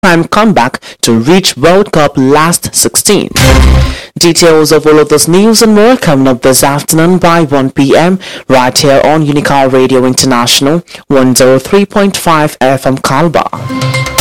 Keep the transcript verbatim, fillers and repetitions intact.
time comeback to reach World Cup last sixteen. Details of all of this news and more coming up this afternoon by one p.m. right here on Unicar Radio International one oh three point five F M Kalba.